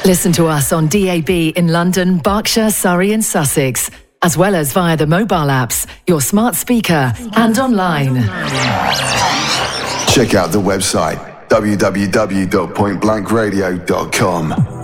Listen to us on DAB in London, Berkshire, Surrey and Sussex, as well as via the mobile apps, your smart speaker and online. Check out the website www.pointblankradio.com.